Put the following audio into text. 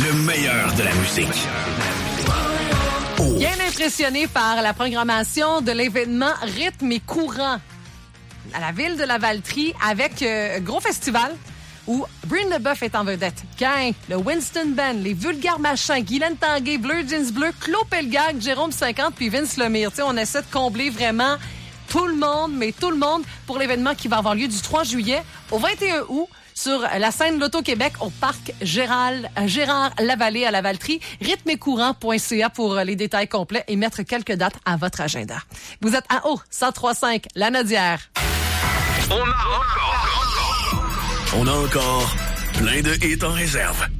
Le meilleur de la musique. Bien impressionné par la programmation de l'événement Rythme et Courant à la ville de Lavaltrie avec gros festival où Bryn Leboeuf est en vedette. Gain, le Winston Band, les Vulgaires Machins, Guylaine Tanguay, Bleu Jeans Bleu, Claude Pelgag, Jérôme 50 puis Vince Lemire. T'sais, on essaie de combler vraiment tout le monde pour l'événement qui va avoir lieu du 3 juillet au 21 août sur la scène L'Auto-Québec au parc Gérard Lavallée à Lavaltrie. Rythmeetcourant.ca pour les détails complets et mettre quelques dates à votre agenda. Vous êtes à 103.5, La Nodière. On a encore plein de hits en réserve.